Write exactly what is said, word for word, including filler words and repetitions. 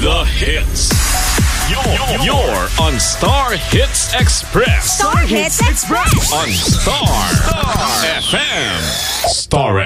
The hits. You're, you're on Star Hits Express. Star Hits Express. On Star, Star F M. Star